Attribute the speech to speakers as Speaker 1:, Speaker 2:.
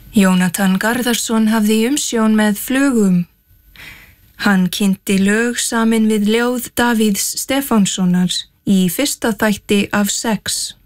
Speaker 1: Jónatan Garðarsson hafði umsjón með Flugum. Hann kynnti lög samin við ljóð Davíðs Stefánssonar í fyrsta þætti af 6.